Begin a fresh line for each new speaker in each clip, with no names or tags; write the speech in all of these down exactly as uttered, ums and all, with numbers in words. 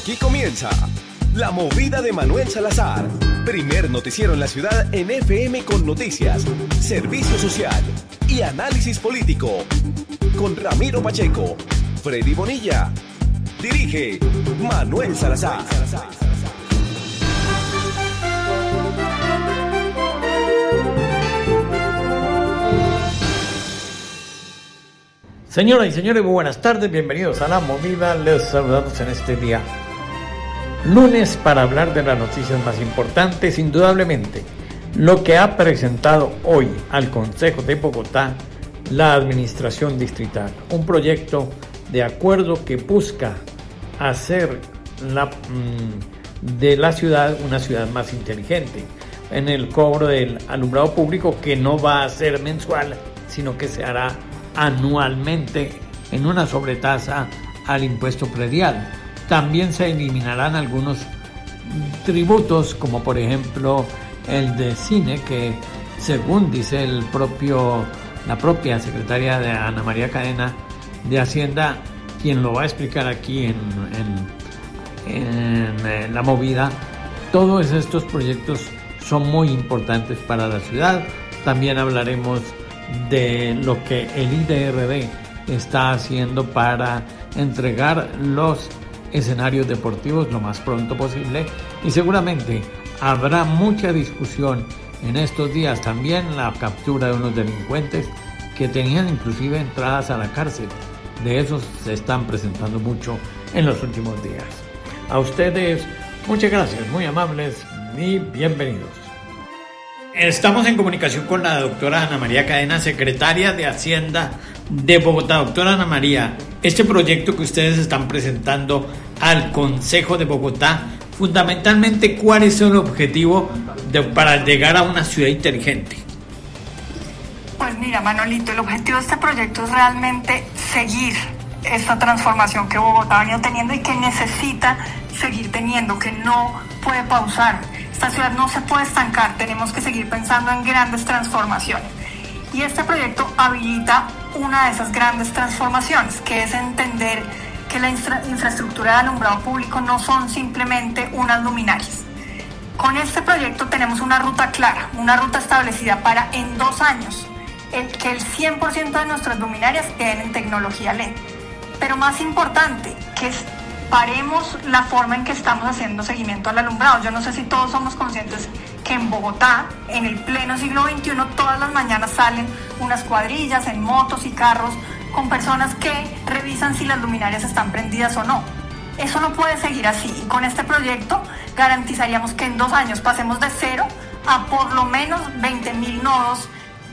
Aquí comienza La Movida de Manuel Salazar. Primer noticiero en la ciudad en F M con noticias, servicio social y análisis político. Con Ramiro Pacheco, Freddy Bonilla. Dirige Manuel Salazar.
Señoras y señores, muy buenas tardes, bienvenidos a La Movida. Les saludamos en este día lunes para hablar de las noticias más importantes. Indudablemente, lo que ha presentado hoy al Consejo de Bogotá la Administración Distrital, un proyecto de acuerdo que busca hacer la, de la ciudad una ciudad más inteligente en el cobro del alumbrado público, que no va a ser mensual, sino que se hará anualmente en una sobretasa al impuesto predial. También se eliminarán algunos tributos, como por ejemplo el de cine, que según dice el propio la propia secretaria de Ana María Cadena de Hacienda, quien lo va a explicar aquí en, en, en, en La Movida, todos estos proyectos son muy importantes para la ciudad. También hablaremos de lo que el I D R D está haciendo para entregar los escenarios deportivos lo más pronto posible, y seguramente habrá mucha discusión en estos días. También la captura de unos delincuentes que tenían inclusive entradas a la cárcel. De esos se están presentando mucho en los últimos días. A ustedes muchas gracias, muy amables y bienvenidos. Estamos en comunicación con la doctora Ana María Cadena, secretaria de Hacienda de Bogotá. Doctora Ana María, este proyecto que ustedes están presentando al Consejo de Bogotá, fundamentalmente, ¿cuál es el objetivo de, para llegar a una ciudad inteligente?
Pues mira, Manolito, el objetivo de este proyecto es realmente seguir esta transformación que Bogotá ha venido teniendo y que necesita seguir teniendo, que no puede pausar. Esta ciudad no se puede estancar, tenemos que seguir pensando en grandes transformaciones. Y este proyecto habilita una de esas grandes transformaciones, que es entender que la infra- infraestructura de alumbrado público no son simplemente unas luminarias. Con este proyecto tenemos una ruta clara, una ruta establecida para en dos años, el, que el cien por ciento de nuestras luminarias queden en tecnología L E D. Pero más importante, que es paremos la forma en que estamos haciendo seguimiento al alumbrado. Yo no sé si todos somos conscientes que en Bogotá, en el pleno siglo veintiuno, todas las mañanas salen unas cuadrillas en motos y carros con personas que revisan si las luminarias están prendidas o no. Eso no puede seguir así, y con este proyecto garantizaríamos que en dos años pasemos de cero a por lo menos veinte mil nodos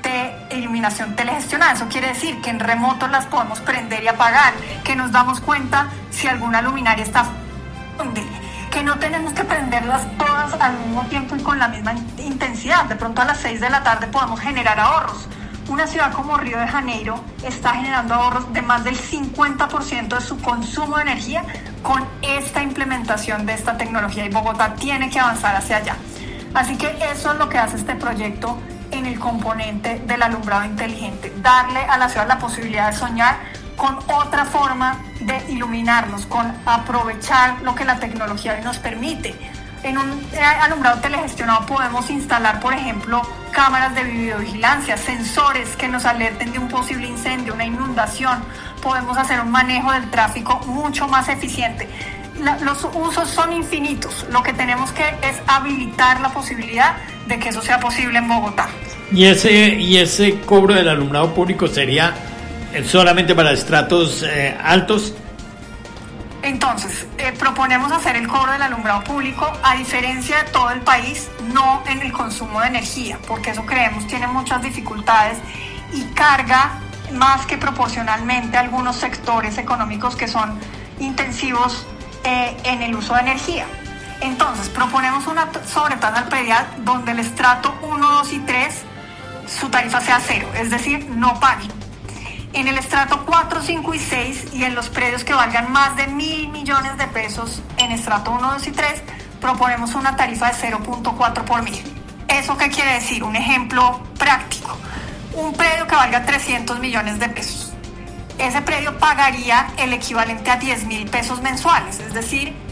de iluminación telegestionada. Eso quiere decir que en remoto las podemos prender y apagar, que nos damos cuenta si alguna luminaria está fundible, que no tenemos que prenderlas todas al mismo tiempo y con la misma intensidad. De pronto a las seis de la tarde podemos generar ahorros. Una ciudad como Río de Janeiro está generando ahorros de más del cincuenta por ciento de su consumo de energía con esta implementación de esta tecnología, y Bogotá tiene que avanzar hacia allá. Así que eso es lo que hace este proyecto en el componente del alumbrado inteligente, darle a la ciudad la posibilidad de soñar con otra forma de iluminarnos, con aprovechar lo que la tecnología hoy nos permite. En un alumbrado telegestionado podemos instalar, por ejemplo, cámaras de videovigilancia, sensores que nos alerten de un posible incendio, una inundación. Podemos hacer un manejo del tráfico mucho más eficiente. La, los usos son infinitos. Lo que tenemos que es habilitar la posibilidad de que eso sea posible en Bogotá.
¿Y ese, y ese cobro del alumbrado público sería solamente para estratos eh, altos?
Entonces, eh, proponemos hacer el cobro del alumbrado público, a diferencia de todo el país, no en el consumo de energía, porque eso creemos tiene muchas dificultades y carga más que proporcionalmente a algunos sectores económicos que son intensivos eh, en el uso de energía. Entonces, proponemos una sobretasa al predial donde el estrato uno, dos y tres, su tarifa sea cero, es decir, no paguen. En el estrato cuatro, cinco y seis y en los predios que valgan más de mil millones de pesos en estrato uno, dos y tres, proponemos una tarifa de cero punto cuatro por mil. ¿Eso qué quiere decir? Un ejemplo práctico. Un predio que valga trescientos millones de pesos. Ese predio pagaría el equivalente a diez mil pesos mensuales, es decir,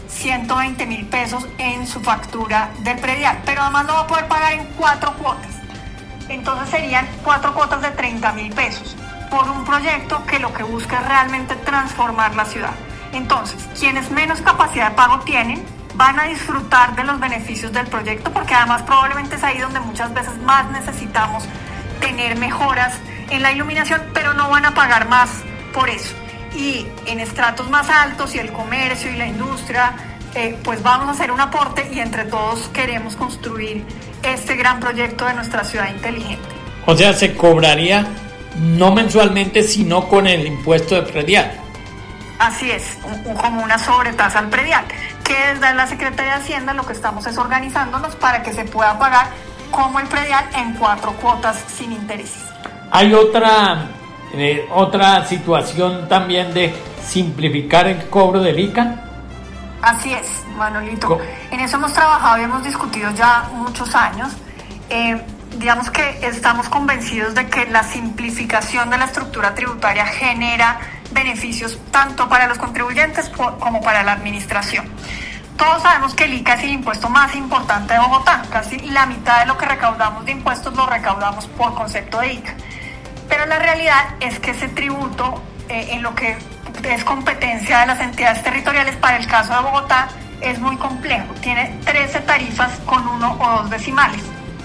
ciento veinte mil pesos en su factura del predial, pero además lo va a poder pagar en cuatro cuotas. Entonces serían cuatro cuotas de treinta mil pesos por un proyecto que lo que busca es realmente transformar la ciudad. Entonces, quienes menos capacidad de pago tienen van a disfrutar de los beneficios del proyecto, porque además probablemente es ahí donde muchas veces más necesitamos tener mejoras en la iluminación, pero no van a pagar más por eso. Y en estratos más altos y el comercio y la industria, eh, pues vamos a hacer un aporte y entre todos queremos construir este gran proyecto de nuestra ciudad inteligente.
O sea, se cobraría no mensualmente, sino con el impuesto de predial.
Así es, un, un, como una sobretasa al predial, que desde la Secretaría de Hacienda lo que estamos es organizándonos para que se pueda pagar como el predial en cuatro cuotas sin intereses.
Hay otra, eh, otra situación también de simplificar el cobro del I C A.
Así es, Manolito. En eso hemos trabajado y hemos discutido ya muchos años. Eh, digamos que estamos convencidos de que la simplificación de la estructura tributaria genera beneficios tanto para los contribuyentes como para la administración. Todos sabemos que el I C A es el impuesto más importante de Bogotá. Casi la mitad de lo que recaudamos de impuestos lo recaudamos por concepto de I C A. Pero la realidad es que ese tributo, eh, en lo que es competencia de las entidades territoriales, para el caso de Bogotá, es muy complejo. Tiene trece tarifas con uno o dos decimales.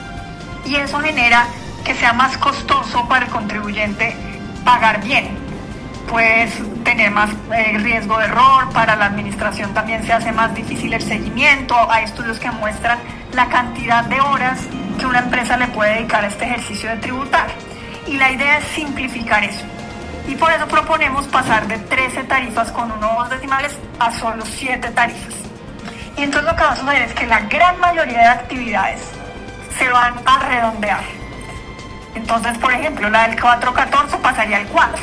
Y eso genera que sea más costoso para el contribuyente pagar bien. Puedes tener más eh, riesgo de error, para la administración también se hace más difícil el seguimiento. Hay estudios que muestran la cantidad de horas que una empresa le puede dedicar a este ejercicio de tributar. Y la idea es simplificar eso. Y por eso proponemos pasar de trece tarifas con uno o dos decimales a solo siete tarifas. Y entonces lo que va a suceder es que la gran mayoría de actividades se van a redondear. Entonces, por ejemplo, la del cuatro catorce pasaría al cuatro.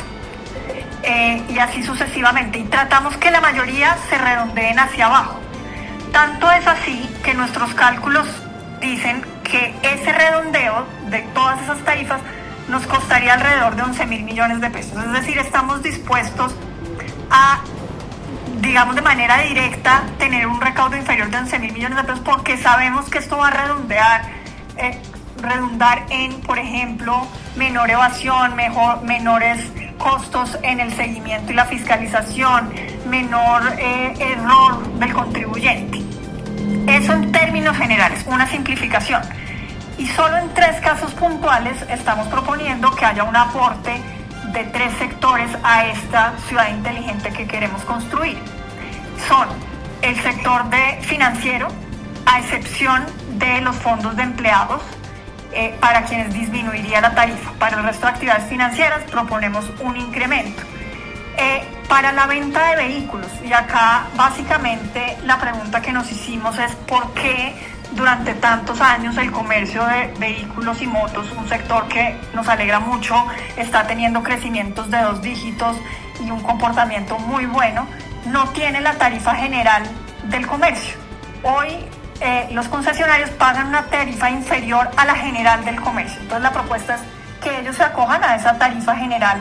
Eh, y así sucesivamente. Y tratamos que la mayoría se redondeen hacia abajo. Tanto es así que nuestros cálculos dicen que ese redondeo de todas esas tarifas nos costaría alrededor de once mil millones de pesos. Es decir, estamos dispuestos a, digamos de manera directa, tener un recaudo inferior de once mil millones de pesos, porque sabemos que esto va a redondear, eh, redundar en, por ejemplo, menor evasión, mejor, menores costos en el seguimiento y la fiscalización, menor eh, error del contribuyente. Eso en términos generales, una simplificación. Y solo en tres casos puntuales estamos proponiendo que haya un aporte de tres sectores a esta ciudad inteligente que queremos construir. Son el sector de financiero, a excepción de los fondos de empleados, eh, para quienes disminuiría la tarifa. Para el resto de actividades financieras proponemos un incremento. Eh, para la venta de vehículos, y acá básicamente la pregunta que nos hicimos es ¿por qué durante tantos años el comercio de vehículos y motos, un sector que nos alegra mucho, está teniendo crecimientos de dos dígitos y un comportamiento muy bueno, no tiene la tarifa general del comercio? Hoy eh, los concesionarios pagan una tarifa inferior a la general del comercio. Entonces la propuesta es que ellos se acojan a esa tarifa general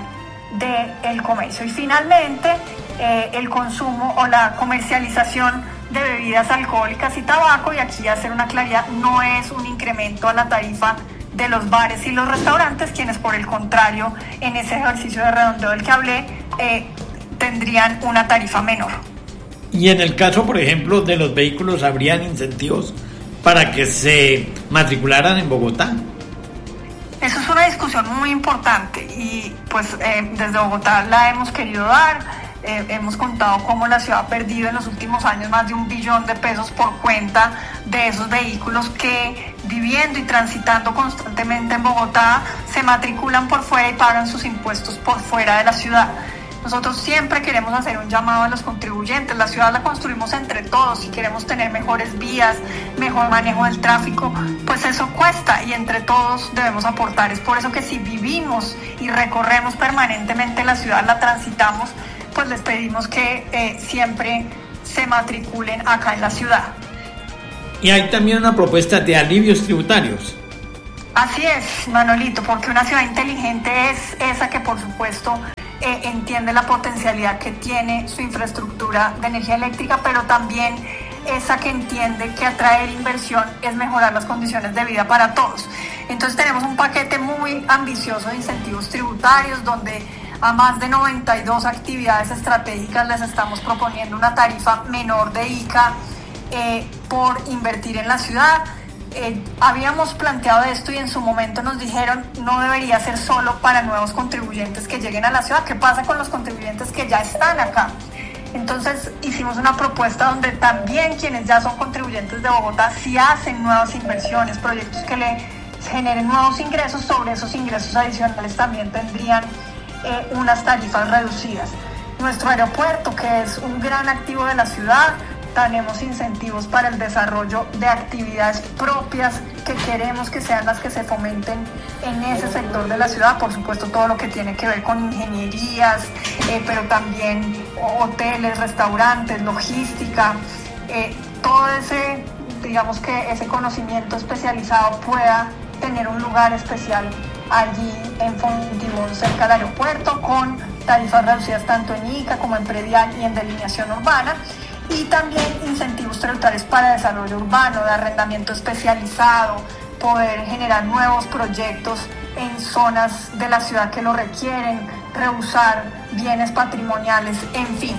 del comercio. Y finalmente, eh, el consumo o la comercialización de bebidas alcohólicas y tabaco, y aquí hacer una claridad, no es un incremento a la tarifa de los bares y los restaurantes, quienes por el contrario, en ese ejercicio de redondeo del que hablé, eh, tendrían una tarifa menor.
Y en el caso, por ejemplo, de los vehículos, ¿habrían incentivos para que se matricularan en Bogotá?
Eso es una discusión muy importante y pues eh, desde Bogotá la hemos querido dar. Eh, hemos contado cómo la ciudad ha perdido en los últimos años más de un billón de pesos por cuenta de esos vehículos que, viviendo y transitando constantemente en Bogotá, se matriculan por fuera y pagan sus impuestos por fuera de la ciudad. Nosotros siempre queremos hacer un llamado a los contribuyentes. La ciudad la construimos entre todos y queremos tener mejores vías, mejor manejo del tráfico, pues eso cuesta y entre todos debemos aportar. Es por eso que si vivimos y recorremos permanentemente la ciudad, la transitamos, pues les pedimos que eh, siempre se matriculen acá en la ciudad.
Y hay también una propuesta de alivios tributarios.
Así es, Manolito, porque una ciudad inteligente es esa que por supuesto eh, entiende la potencialidad que tiene su infraestructura de energía eléctrica, pero también esa que entiende que atraer inversión es mejorar las condiciones de vida para todos. Entonces tenemos un paquete muy ambicioso de incentivos tributarios donde a más de noventa y dos actividades estratégicas les estamos proponiendo una tarifa menor de I C A eh, por invertir en la ciudad. Eh, habíamos planteado esto y en su momento nos dijeron no debería ser solo para nuevos contribuyentes que lleguen a la ciudad. ¿Qué pasa con los contribuyentes que ya están acá? Entonces hicimos una propuesta donde también quienes ya son contribuyentes de Bogotá, si hacen nuevas inversiones, proyectos que le generen nuevos ingresos, sobre esos ingresos adicionales también tendrían eh, unas tarifas reducidas. Nuestro aeropuerto, que es un gran activo de la ciudad, tenemos incentivos para el desarrollo de actividades propias que queremos que sean las que se fomenten en ese sector de la ciudad. Por supuesto, todo lo que tiene que ver con ingenierías, eh, pero también hoteles, restaurantes, logística, eh, todo ese, digamos que ese conocimiento especializado pueda tener un lugar especial allí en Fontibón, cerca del aeropuerto, con tarifas reducidas tanto en I C A como en predial y en delineación urbana. Y también incentivos tributarios para desarrollo urbano, de arrendamiento especializado, poder generar nuevos proyectos en zonas de la ciudad que lo requieren, reusar bienes patrimoniales, en fin.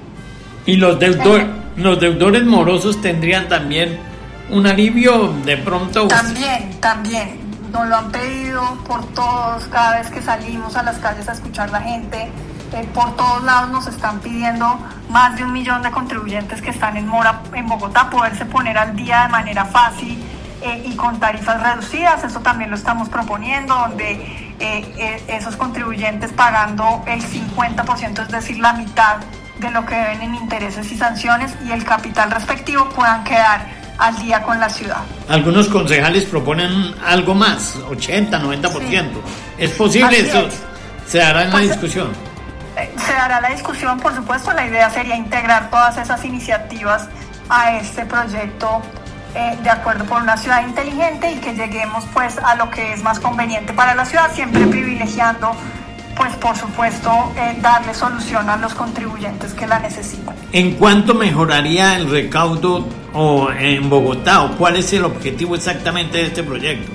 ¿Y los, deudor, los deudores morosos tendrían también un alivio de pronto?
También, también. Nos lo han pedido por todos, cada vez que salimos a las calles a escuchar a la gente. Eh, por todos lados nos están pidiendo más de un millón de contribuyentes que están en mora en Bogotá poderse poner al día de manera fácil eh, y con tarifas reducidas. Eso también lo estamos proponiendo, donde eh, eh, esos contribuyentes pagando el cincuenta por ciento, es decir, la mitad de lo que deben en intereses y sanciones, y el capital respectivo puedan quedar al día con la ciudad.
Algunos concejales proponen algo más, ochenta, noventa por ciento. Sí. ¿Es posible?
Así
eso?
Es.
¿Se hará en
pues,
la discusión?
Se dará la discusión, por supuesto. La idea sería integrar todas esas iniciativas a este proyecto eh, de acuerdo por una ciudad inteligente, y que lleguemos pues a lo que es más conveniente para la ciudad, siempre privilegiando pues por supuesto eh, darle solución a los contribuyentes que la necesitan.
¿En cuánto mejoraría el recaudo o en Bogotá, o cuál es el objetivo exactamente de este proyecto?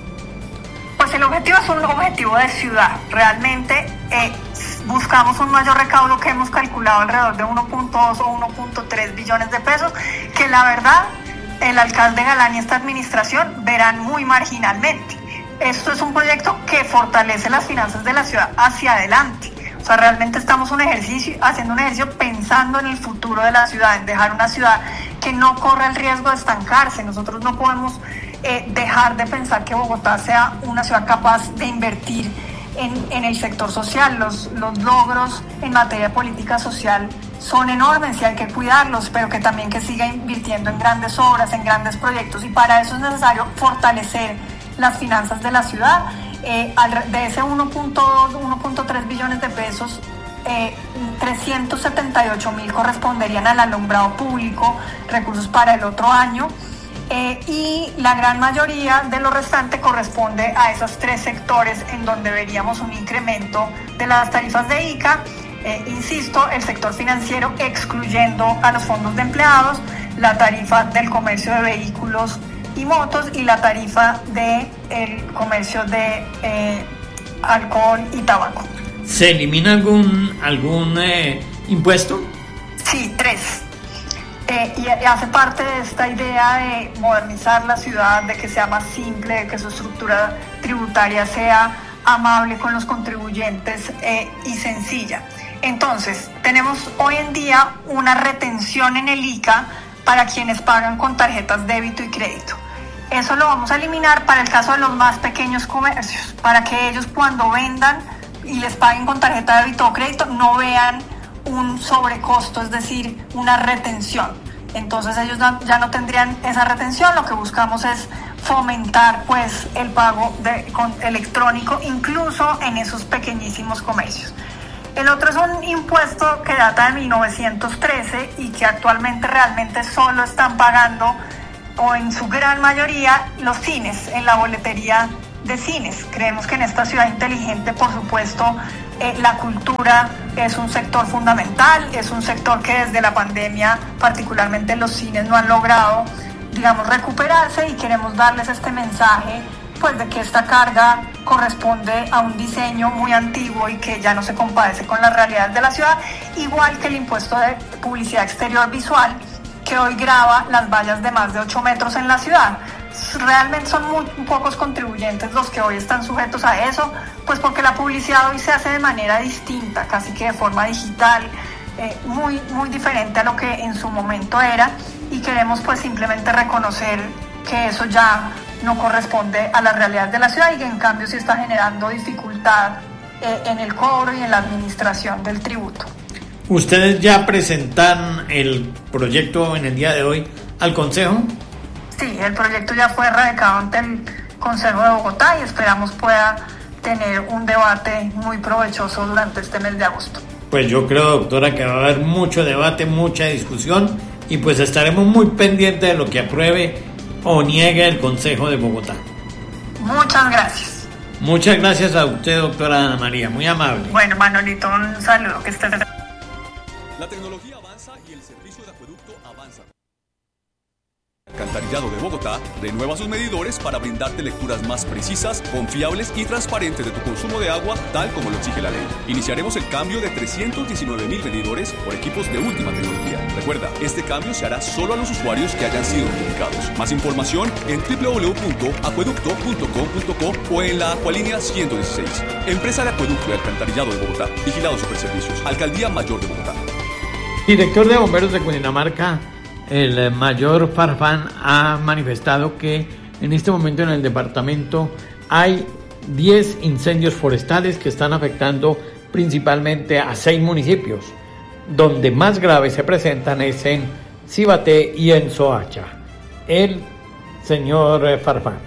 Pues el objetivo es un objetivo de ciudad. Realmente eh, buscamos un mayor recaudo que hemos calculado alrededor de uno punto dos o uno punto tres billones de pesos, que la verdad el alcalde Galán y esta administración verán muy marginalmente. Esto es un proyecto que fortalece las finanzas de la ciudad hacia adelante. O sea, realmente estamos un ejercicio, haciendo un ejercicio pensando en el futuro de la ciudad, en dejar una ciudad que no corra el riesgo de estancarse. Nosotros no podemos eh, dejar de pensar que Bogotá sea una ciudad capaz de invertir En, en el sector social. Los, los logros en materia de política social son enormes y hay que cuidarlos, pero que también que siga invirtiendo en grandes obras, en grandes proyectos, y para eso es necesario fortalecer las finanzas de la ciudad. Eh, de ese uno punto dos, uno punto tres billones de pesos, eh, trescientos setenta y ocho mil corresponderían al alumbrado público, recursos para el otro año. Eh, y la gran mayoría de lo restante corresponde a esos tres sectores en donde veríamos un incremento de las tarifas de I C A. Eh, insisto, el sector financiero excluyendo a los fondos de empleados, la tarifa del comercio de vehículos y motos y la tarifa del comercio de eh, alcohol y tabaco.
¿Se elimina algún, algún eh, impuesto?
Sí, tres. Eh, y, y hace parte de esta idea de modernizar la ciudad, de que sea más simple, de que su estructura tributaria sea amable con los contribuyentes eh, y sencilla. Entonces, tenemos hoy en día una retención en el I C A para quienes pagan con tarjetas débito y crédito. Eso lo vamos a eliminar para el caso de los más pequeños comercios, para que ellos cuando vendan y les paguen con tarjeta de débito o crédito no vean un sobrecosto, es decir, una retención. Entonces ellos no, ya no tendrían esa retención. Lo que buscamos es fomentar pues el pago de, con, electrónico, incluso en esos pequeñísimos comercios. El otro es un impuesto que data de mil novecientos trece y que actualmente realmente solo están pagando, o en su gran mayoría, los cines en la boletería de cines. Creemos que en esta ciudad inteligente, por supuesto, eh, la cultura es un sector fundamental, es un sector que desde la pandemia, particularmente los cines, no han logrado, digamos, recuperarse, y queremos darles este mensaje, pues, de que esta carga corresponde a un diseño muy antiguo y que ya no se compadece con las realidades de la ciudad, igual que el impuesto de publicidad exterior visual, que hoy grava las vallas de más de ocho metros en la ciudad. Realmente son muy pocos contribuyentes los que hoy están sujetos a eso, pues porque la publicidad hoy se hace de manera distinta, casi que de forma digital, eh, muy, muy diferente a lo que en su momento era, y queremos pues simplemente reconocer que eso ya no corresponde a la realidad de la ciudad y que en cambio sí está generando dificultad eh, en el cobro y en la administración del tributo.
¿Ustedes ya presentan el proyecto en el día de hoy al Consejo?
Sí, el proyecto ya fue radicado ante el Consejo de Bogotá y esperamos pueda tener un debate muy provechoso durante este mes de agosto.
Pues yo creo, doctora, que va a haber mucho debate, mucha discusión, y pues estaremos muy pendientes de lo que apruebe o niegue el Consejo de Bogotá.
Muchas gracias.
Muchas gracias a usted, doctora Ana María, muy amable.
Bueno, Manolito, un saludo, que estés.
La tecnología avanza y el servicio de acueducto avanza. Alcantarillado de Bogotá renueva sus medidores para brindarte lecturas más precisas, confiables y transparentes de tu consumo de agua, tal como lo exige la ley. Iniciaremos el cambio de trescientos diecinueve mil medidores por equipos de última tecnología. Recuerda, este cambio se hará solo a los usuarios que hayan sido notificados. Más información en doble u doble u doble u punto acueducto punto com punto co o en la Acualínea ciento dieciséis. Empresa de Acueducto y Alcantarillado de Bogotá. Vigilado Superservicios. Alcaldía Mayor de Bogotá.
Director de Bomberos de Cundinamarca, el mayor Farfán, ha manifestado que en este momento en el departamento hay diez incendios forestales que están afectando principalmente a seis municipios. Donde más graves se presentan es en Cibaté y en Soacha. El señor Farfán.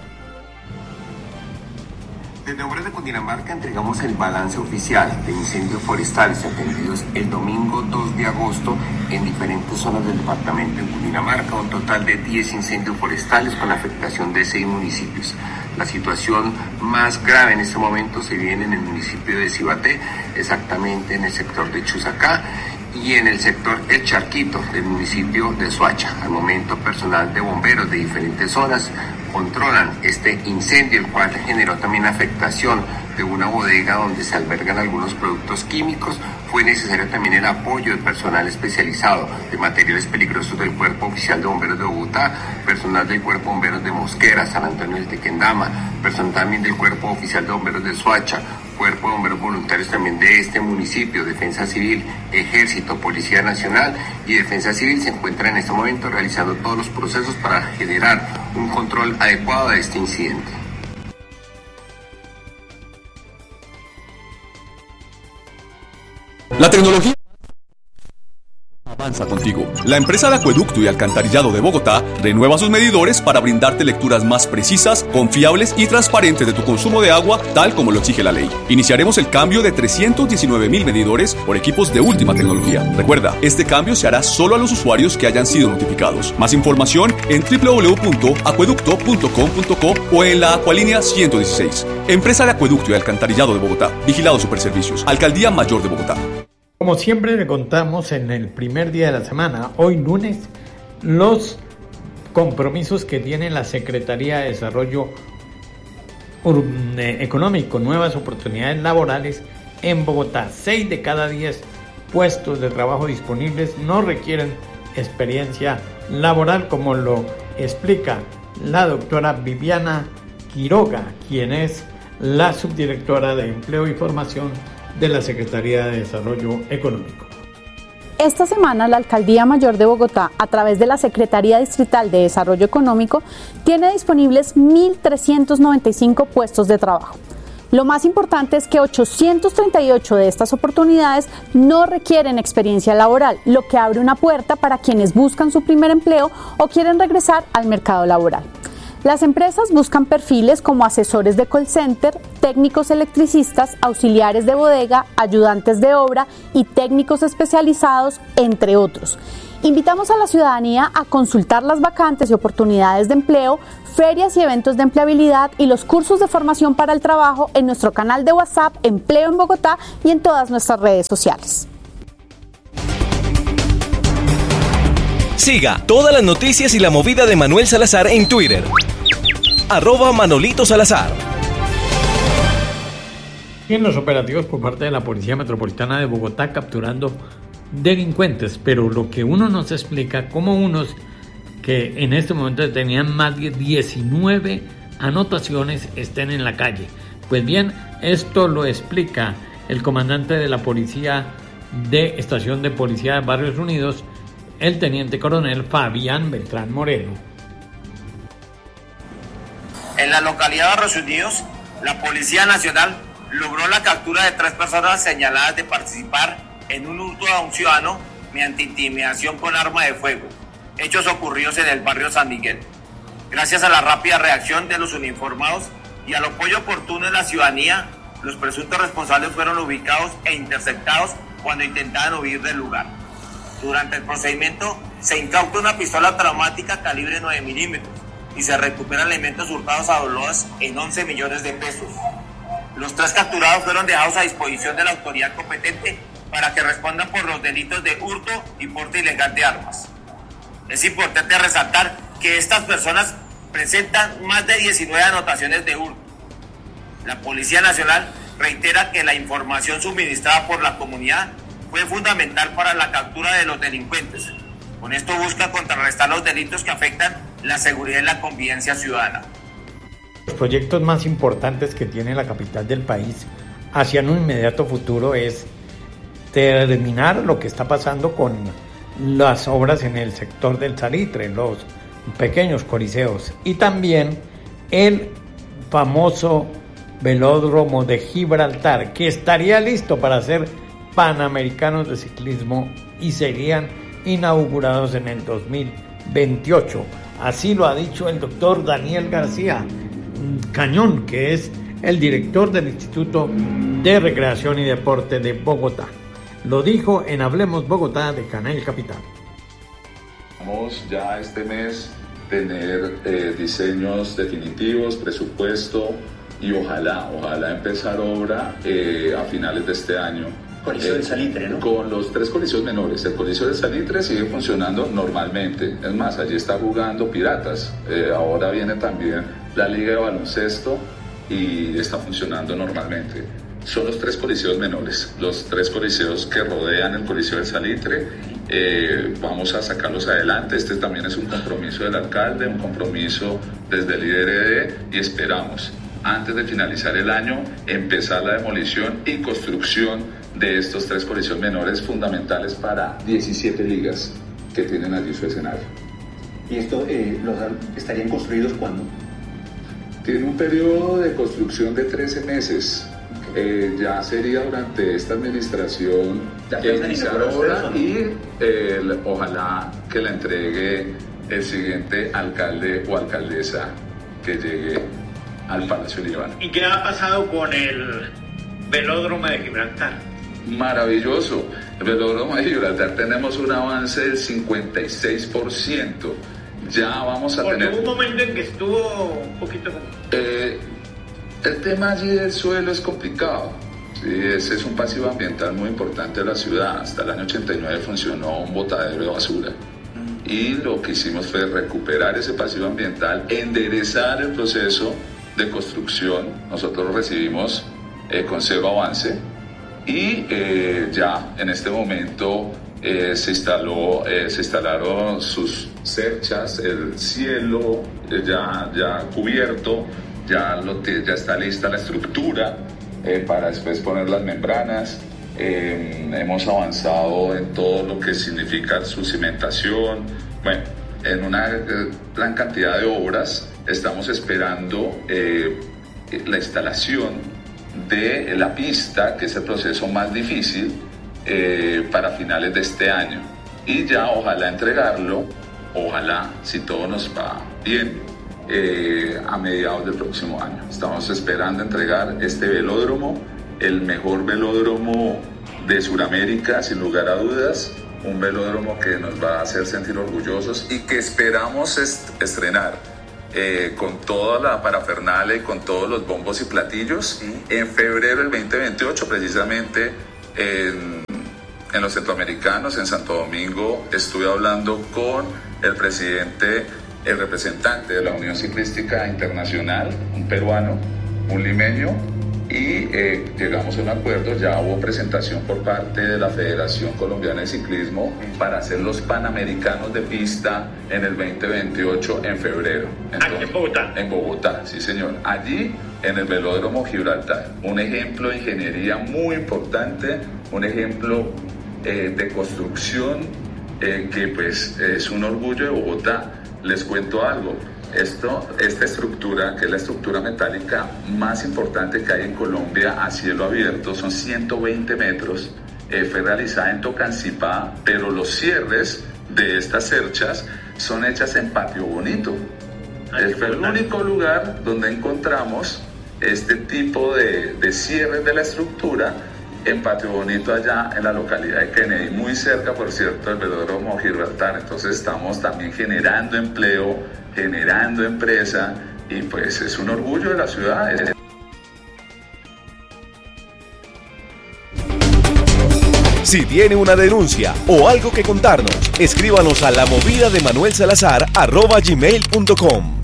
Desde Bomberos de Cundinamarca entregamos el balance oficial de incendios forestales atendidos el domingo dos de agosto en diferentes zonas del departamento de Cundinamarca, un total de diez incendios forestales con afectación de seis municipios. La situación más grave en este momento se vive en el municipio de Cibaté, exactamente en el sector de Chusacá, y en el sector El Charquito del municipio de Soacha. Al momento, personal de bomberos de diferentes zonas controlan este incendio, el cual generó también afectación de una bodega donde se albergan algunos productos químicos. Fue necesario también el apoyo del personal especializado de materiales peligrosos del Cuerpo Oficial de Bomberos de Bogotá, personal del Cuerpo de Bomberos de Mosquera, San Antonio del Tequendama, personal también del Cuerpo Oficial de Bomberos de Soacha, Cuerpo de Bomberos Voluntarios también de este municipio, Defensa Civil, Ejército, Policía Nacional y Defensa Civil se encuentran en este momento realizando todos los procesos para generar un control adecuado de este incidente.
La tecnología avanza contigo. La empresa de Acueducto y Alcantarillado de Bogotá renueva sus medidores para brindarte lecturas más precisas, confiables y transparentes de tu consumo de agua, tal como lo exige la ley. Iniciaremos el cambio de trescientos diecinueve mil medidores por equipos de última tecnología. Recuerda, este cambio se hará solo a los usuarios que hayan sido notificados. Más información en doble u doble u doble u punto acueducto punto com punto co o en la Acualínea ciento dieciséis. Empresa de Acueducto y Alcantarillado de Bogotá. Vigilado Superservicios. Alcaldía Mayor de Bogotá.
Como siempre le contamos en el primer día de la semana, hoy lunes, los compromisos que tiene la Secretaría de Desarrollo Económico, nuevas oportunidades laborales en Bogotá. Seis de cada diez puestos de trabajo disponibles no requieren experiencia laboral, como lo explica la doctora Viviana Quiroga, quien es la subdirectora de Empleo y Formación de la Secretaría de Desarrollo Económico.
Esta semana la Alcaldía Mayor de Bogotá, a través de la Secretaría Distrital de Desarrollo Económico, tiene disponibles mil trescientos noventa y cinco puestos de trabajo. Lo más importante es que ochocientos treinta y ocho de estas oportunidades no requieren experiencia laboral, lo que abre una puerta para quienes buscan su primer empleo o quieren regresar al mercado laboral. Las empresas buscan perfiles como asesores de call center, técnicos electricistas, auxiliares de bodega, ayudantes de obra y técnicos especializados, entre otros. Invitamos a la ciudadanía a consultar las vacantes y oportunidades de empleo, ferias y eventos de empleabilidad y los cursos de formación para el trabajo en nuestro canal de WhatsApp Empleo en Bogotá y en todas nuestras redes sociales.
Siga todas las noticias y la movida de Manuel Salazar en Twitter. Arroba Manolito Salazar.
En los operativos por parte de la Policía Metropolitana de Bogotá capturando delincuentes, pero lo que uno nos explica, como unos que en este momento tenían más de diecinueve anotaciones estén en la calle. Pues bien, esto lo explica el comandante de la Policía de Estación de Policía de Barrios Unidos, el teniente coronel Fabián Beltrán Moreno.
En la localidad de Barrios Unidos, la Policía Nacional logró la captura de tres personas señaladas de participar en un hurto a un ciudadano mediante intimidación con arma de fuego, hechos ocurridos en el barrio San Miguel. Gracias a la rápida reacción de los uniformados y al apoyo oportuno de la ciudadanía, los presuntos responsables fueron ubicados e interceptados cuando intentaban huir del lugar. Durante el procedimiento se incauta una pistola traumática calibre nueve milímetros y se recuperan elementos hurtados a doloas en once millones de pesos. Los tres capturados fueron dejados a disposición de la autoridad competente para que respondan por los delitos de hurto y porte ilegal de armas. Es importante resaltar que estas personas presentan más de diecinueve anotaciones de hurto. La Policía Nacional reitera que la información suministrada por la comunidad fue fundamental para la captura de los delincuentes. Con esto busca contrarrestar los delitos que afectan la seguridad y la convivencia ciudadana.
Los proyectos más importantes que tiene la capital del país hacia un inmediato futuro es terminar lo que está pasando con las obras en el sector del Salitre, los pequeños coliseos, y también el famoso velódromo de Gibraltar, que estaría listo para ser panamericanos de ciclismo y serían inaugurados en el dos mil veintiocho. Así lo ha dicho el doctor Daniel García Cañón, que es el director del Instituto de Recreación y Deporte de Bogotá. Lo dijo en Hablemos Bogotá de Canal Capital.
Vamos ya este mes tener eh, diseños definitivos, presupuesto y ojalá, ojalá empezar obra eh, a finales de este año.
Coliseo del Salitre, ¿no?
Con los tres coliseos menores. El Coliseo del Salitre sigue funcionando normalmente. Es más, allí está jugando Piratas. Eh, ahora viene también la Liga de Baloncesto y está funcionando normalmente. Son los tres coliseos menores, los tres coliseos que rodean el Coliseo del Salitre. Eh, vamos a sacarlos adelante. Este también es un compromiso del alcalde, un compromiso desde el I D R D y esperamos, antes de finalizar el año, empezar la demolición y construcción de estos tres coliseos menores fundamentales para diecisiete ligas que tienen allí su escenario.
¿Y esto eh, los estarían construidos cuándo?
Tiene un periodo de construcción de trece meses. Eh, ya sería durante esta administración iniciar obra y eh, ojalá que la entregue el siguiente alcalde o alcaldesa que llegue al Palacio Líbano.
¿Y qué ha pasado con el velódromo de Gibraltar?
Maravilloso. El velódromo de Gibraltar tenemos un avance del cincuenta y seis por ciento. Ya vamos a
Porque
tener...
hubo un momento en que estuvo un poquito...
Eh, el tema allí del suelo es complicado. Sí, ese es un pasivo ambiental muy importante de la ciudad. Hasta el año ochenta y nueve funcionó un botadero de basura. Y lo que hicimos fue recuperar ese pasivo ambiental, enderezar el proceso de construcción. Nosotros lo recibimos eh, con cero avance y eh, ya en este momento eh, se, instaló, eh, se instalaron sus cerchas, el cielo eh, ya, ya cubierto, ya, lo, ya está lista la estructura eh, para después poner las membranas. Eh, hemos avanzado en todo lo que significa su cimentación. Bueno, en una eh, gran cantidad de obras. Estamos esperando eh, la instalación de la pista, que es el proceso más difícil, eh, para finales de este año. Y ya ojalá entregarlo, ojalá, si todo nos va bien, eh, a mediados del próximo año. Estamos esperando entregar este velódromo, el mejor velódromo de Sudamérica, sin lugar a dudas, un velódromo que nos va a hacer sentir orgullosos y que esperamos est- estrenar eh, con toda la parafernalia y con todos los bombos y platillos en febrero del veinte veintiocho, precisamente en, en los Centroamericanos, en Santo Domingo. Estuve hablando con el presidente, el representante de la Unión Ciclística Internacional, un peruano, un limeño, y eh, llegamos a un acuerdo. Ya hubo presentación por parte de la Federación Colombiana de Ciclismo para hacer los Panamericanos de pista en el veinte veintiocho en febrero. Entonces,
¿en Bogotá?
En Bogotá, sí señor. Allí en el velódromo Gibraltar. Un ejemplo de ingeniería muy importante, un ejemplo eh, de construcción eh, que pues es un orgullo de Bogotá. Les cuento algo. Esto, esta estructura, que es la estructura metálica más importante que hay en Colombia a cielo abierto, son ciento veinte metros, eh, fue realizada en Tocancipá, pero los cierres de estas cerchas son hechas en Patio Bonito. Ay, fue el único lugar donde encontramos este tipo de, de cierres de la estructura en Patio Bonito, allá en la localidad de Kennedy, muy cerca, por cierto, del velódromo Gibraltar. Entonces estamos también generando empleo, generando empresa, y pues es un orgullo de la ciudad.
Si tiene una denuncia o algo que contarnos, escríbanos a la movida de Manuel Salazar arroba gmail punto com.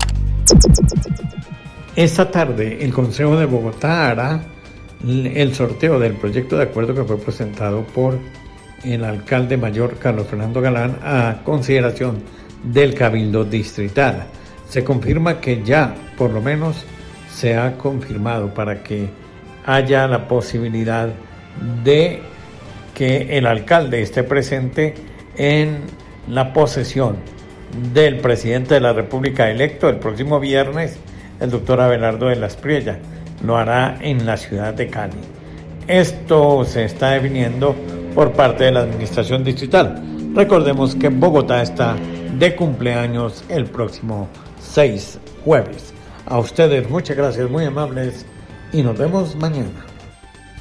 Esta tarde el Consejo de Bogotá hará el sorteo del proyecto de acuerdo que fue presentado por el alcalde mayor Carlos Fernando Galán a consideración del Cabildo Distrital. Se confirma que ya por lo menos se ha confirmado para que haya la posibilidad de que el alcalde esté presente en la posesión del presidente de la República electo el próximo viernes, el doctor Abelardo de la Espriella. Lo hará en la ciudad de Cali. Esto se está definiendo por parte de la administración distrital. Recordemos que Bogotá está de cumpleaños el próximo seis jueves. A ustedes muchas gracias, muy amables, y nos vemos mañana.